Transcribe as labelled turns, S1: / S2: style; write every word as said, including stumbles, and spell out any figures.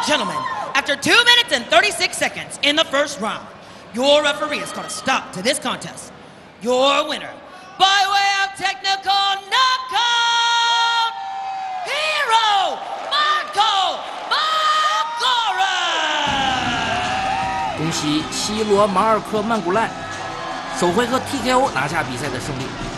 S1: gentlemen, after two minutes and thirty-six seconds in the first round, your referee has called a stop to this contest. Your winner, by way of technical knockout, Hiro Marco Magora。
S2: 恭喜希罗马尔科曼古赖，首回合 T K O 拿下比赛的胜利。